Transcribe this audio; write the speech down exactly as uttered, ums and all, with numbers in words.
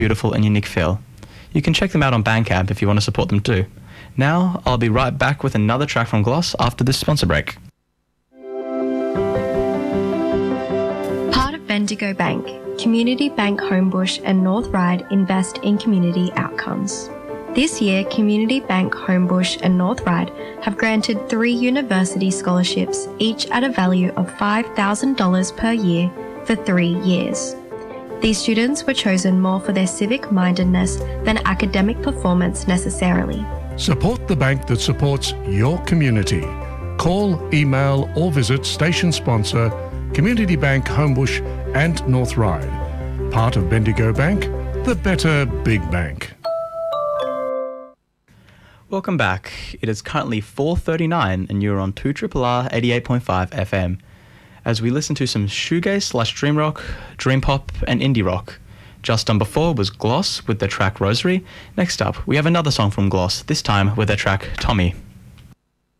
beautiful and unique feel. You can check them out on Bandcamp if you want to support them too. Now, I'll be right back with another track from Gloss after this sponsor break. Part of Bendigo Bank, Community Bank Homebush and North Ryde invest in community outcomes. This year, Community Bank Homebush and North Ryde have granted three university scholarships, each at a value of five thousand dollars per year for three years. These students were chosen more for their civic-mindedness than academic performance necessarily. Support the bank that supports your community. Call, email or visit station sponsor Community Bank Homebush and North Ryde. Part of Bendigo Bank, the better big bank. Welcome back. It is currently four thirty-nine and you're on two R R R eighty-eight point five F M as we listen to some shoegaze slash dream rock, dream pop and indie rock. Just done before was Gloss with their track Rosary. Next up, we have another song from Gloss, this time with their track Tommy.